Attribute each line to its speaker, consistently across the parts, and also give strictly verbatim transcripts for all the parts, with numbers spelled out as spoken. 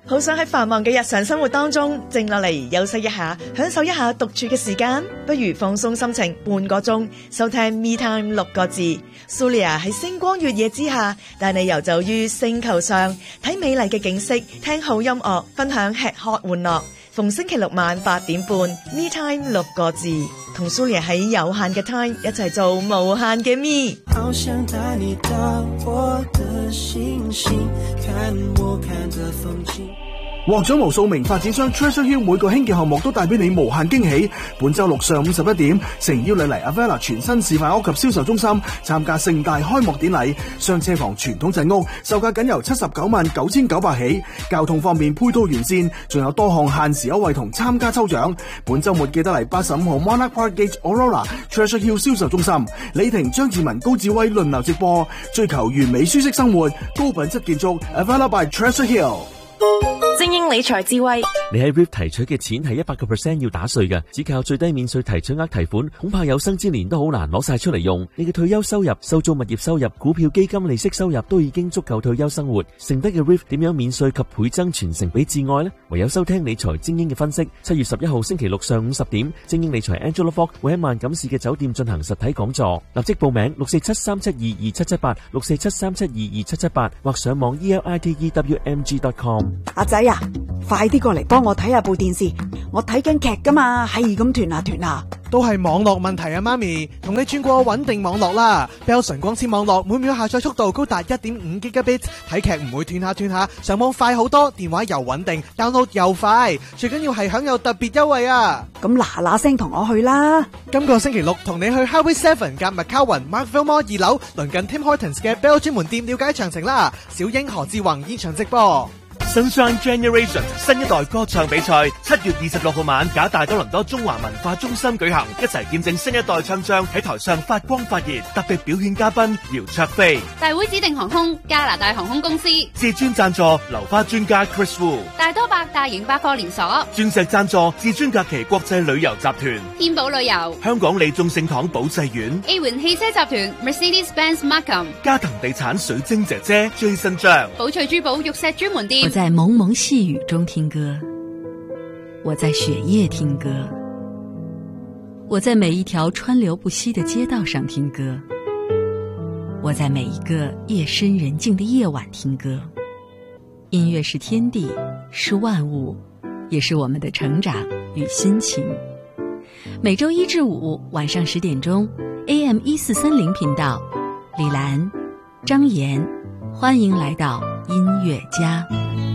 Speaker 1: 好想喺繁忙嘅日常生活當中靜落嚟休息一下，享受一下獨處嘅時間，不如放鬆心情半個鐘，收聽 Me Time 六個字。Sulia 喺星光月夜之下，帶你遊走於星球上，睇美麗嘅景色，聽好音樂，分享吃喝玩樂。逢星期六晚八點半 Me Time 六個字，同 Sulia 喺有限嘅 time 一齊做無限嘅 Me。
Speaker 2: 好想帶你到我的星星，看我看的風景。
Speaker 3: 獲獎無數名發展商 Treasure Hill 每個興建項目都帶俾你無限驚喜。本周六上午十一點，誠邀你嚟 Avella 全新示範屋及銷售中心參加盛大開幕典禮。雙車房傳統陣屋售價僅由七十九萬九千九百起，交通方面配套完善，仲有多項限時優惠同參加抽獎。本周末記得嚟八十五號 Monarch Park Gate Aurora Treasure Hill 銷售中心，李婷、張志文、高志威輪流直播，追求完美舒適生活，高品質建築 Avella by Treasure Hill。
Speaker 4: 精英理財智慧，
Speaker 5: 你喺 R I P 提取嘅錢係一百個 percent 要打稅嘅，只靠最低免稅提取額提款，恐怕有生之年都好難攞晒出嚟用。你嘅退休收入、收租物業收入、股票基金利息收入都已經足夠退休生活，剩低嘅 R I P 點樣免稅及倍增傳承俾至愛呢？唯有收聽理財精英嘅分析。七月十一號星期六上午十點，精英理財 Angela Fogg 會喺萬錦市嘅酒店進行實體講座，立即報名六四七三七二二七七八六四七三七二二七七八或上網 e l i t e w m g dot com。
Speaker 6: 阿仔啊，快啲過嚟幫我睇下部電視，我睇緊劇噶嘛，係咁斷下斷下。
Speaker 7: 都係網絡問題啊，媽咪，同你轉過穩定網絡啦。Bell 純光纖網絡每秒下載速度高達 一點五 Gigabit， 睇劇唔會斷下斷下，上網快好多，電話又穩定 ，download 又快，最緊要係享有特別優惠啊！
Speaker 6: 咁嗱嗱聲同我去啦！
Speaker 7: 今個星期六同你去 Highway Seven 夾 McCowan Markville Mall 二樓，鄰近 Tim Hortons 嘅 Bell 專門店了解詳情啦。小英何志宏現場直播。
Speaker 8: Sunshine Generation 新一代歌唱比賽七月二十六號晚，假大多倫多中華文化中心舉行，一齊見證新一代唱將喺台上發光發熱。特別表演嘉賓姚焯菲，
Speaker 9: 大會指定航空加拿大航空公司，
Speaker 8: 至尊贊助流花專家 Chris Wu，
Speaker 9: 大多百大型百貨連鎖，
Speaker 8: 鑽石贊助至尊假期國際旅遊集團，
Speaker 9: 天寶旅遊，
Speaker 8: 香港利眾聖堂保濟院
Speaker 9: A 環汽車集團 Mercedes-Benz Markham，
Speaker 8: 嘉騰地產水晶姐姐 Jason 張，
Speaker 9: 寶翠珠寶玉石專門店。
Speaker 10: 我在蒙蒙細雨中聽歌，我在雪夜聽歌，我在每一條川流不息的街道上聽歌，我在每一個夜深人靜的夜晚聽歌。音樂是天地，是萬物，也是我們的成長與心情。每周一至五晚上十點鐘 A M 一四三零頻道，李蘭、張妍，歡迎來到音樂家。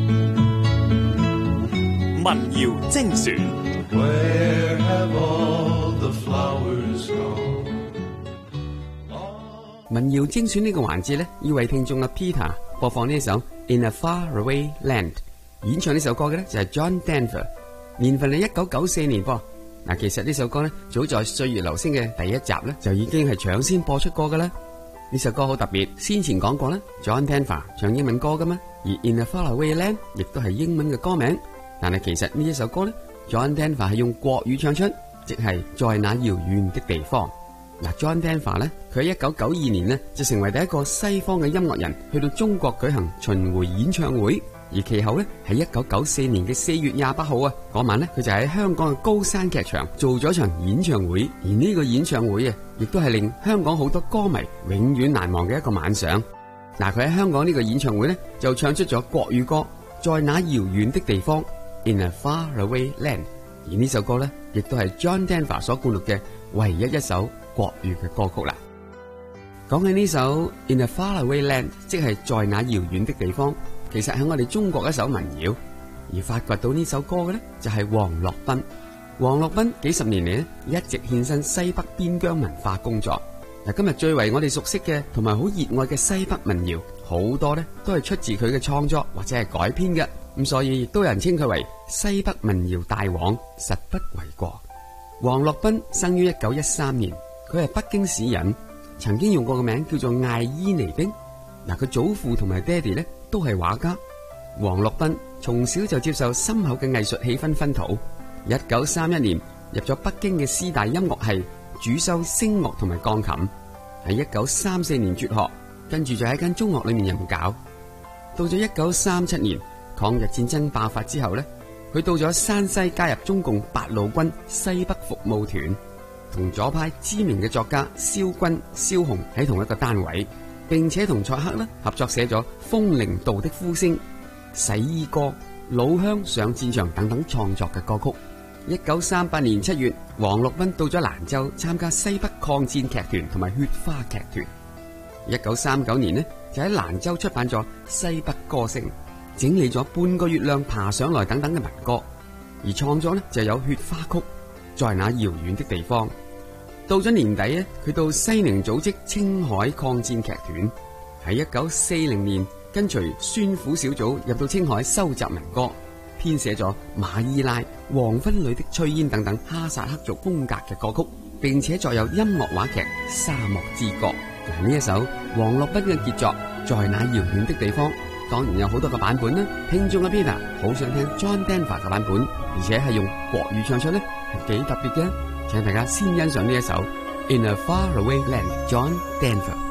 Speaker 11: 民謠精選。Where have all the flowers gone?
Speaker 12: 民謠精選呢個環節呢，要為聽眾阿 Peter 播放呢一首 In a Faraway Land， 演唱呢首歌嘅呢就係 John Denver， 年份係一九九四年噃。嗱，其實呢首歌呢，早在《歲月留聲》嘅第一集呢，就已經係搶先播出過噶啦。呢首歌好特別，先前講過啦 ，John Denver 唱英文歌噶嘛，而 In a Faraway Land 亦都係英文嘅歌名。但係其實呢一首歌呢 John Denver 係用國語唱出，即係在那遙遠的地方。嗱 ，John Denver 呢，佢喺一九九二年呢就成為第一個西方嘅音樂人去到中國舉行巡迴演唱會，而其後呢，喺一九九四年嘅四月廿八號啊，嗰晚呢，佢就喺香港嘅高山劇場做咗場演唱會，而呢個演唱會啊，亦都係令香港好多歌迷永遠難忘嘅一個晚上。嗱，佢喺香港呢個演唱會呢，就唱出咗國語歌在那遙遠的地方 In a Faraway Land， 而呢首歌呢，亦都係 John Denver 所灌錄嘅唯一一首國語嘅歌曲啦。講起呢首 In a Faraway Land， 即係在那遙遠的地方，其實係我哋中國一首民謠，而發掘到呢首歌嘅呢，就係黃樂斌。黃樂斌幾十年嚟呢，一直獻身西北邊疆文化工作。嗱，今日最為我哋熟悉嘅同埋好熱愛嘅西北民謠，好多呢都係出自佢嘅創作或者係改編嘅，咁所以亦都有人稱佢為西北民謠大王，實不為過。黃樂斌生於一九一三年，佢係北京市人，曾經用過個名叫做艾伊尼丁。嗱，佢祖父同埋爹哋呢都係畫家。黃樂斌從小就接受深厚嘅藝術氣氛熏陶，一九三一年入咗北京嘅師大音樂系，主修聲樂同埋鋼琴。喺一九三四年輟學，跟住就喺間中學裏面任教。到咗一九三七年， 抗日戰爭爆發之後呢，佢到咗山西加入中共八路軍西北服務團，同左派知名嘅作家蕭軍、蕭紅喺同一個單位，並且同蔡克呢合作寫咗《風陵道的呼聲》、《洗衣歌》、《老鄉上戰場》等等創作嘅歌曲。一九三八年七月，黃樂斌到咗蘭州參加西北抗戰劇團同埋血花劇團。一九三九年呢，就喺蘭州出版咗《西北歌聲》，整理咗《半個月亮爬上來》等等嘅民歌。而創作呢就有《血花曲》、在那遙遠的地方。到咗年底呢，佢到西寧組織青海抗戰劇團。喺一九四零年，跟隨宣撫小組入到青海收集民歌，編寫咗《馬伊拉》、《黃昏裏的炊煙》等等哈薩克族風格嘅歌曲，並且作有音樂話劇《沙漠之歌》。嗱，呢一首黃樂斌嘅傑作《在那遙遠的地方》，當然有好多個版本啦。聽眾嘅 Peter 好想聽 John Denver 嘅版本，而且係用國語唱出呢，係幾特別嘅。請大家先欣賞呢一首《In a Faraway Land》，John Denver。